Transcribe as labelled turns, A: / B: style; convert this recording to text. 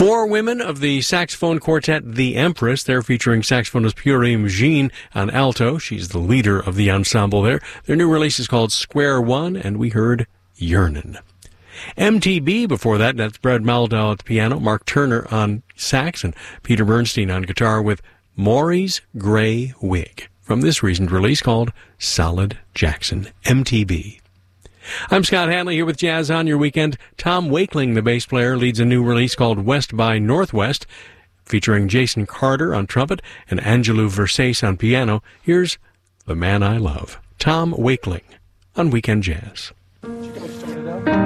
A: Four women of the saxophone quartet The Empress. They're featuring saxophonist Purim Jean on alto. She's the leader of the ensemble there. Their new release is called Square One, and we heard Yearnin'. MTB before that, that's Brad Maldau at the piano, Mark Turner on sax, and Peter Bernstein on guitar with Maury's Gray Wig from this recent release called Solid Jackson, MTB. I'm Scott Hadley here with Jazz on Your Weekend. Tom Wakeling, the bass player, leads a new release called West by Northwest, featuring Jason Carter on trumpet and Angelou Versace on piano. Here's The Man I Love, Tom Wakeling on Weekend Jazz.